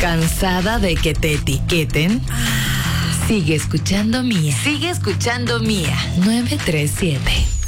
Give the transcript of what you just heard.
¿Cansada de que te etiqueten? Sigue escuchando Mía. Sigue escuchando Mía. 937.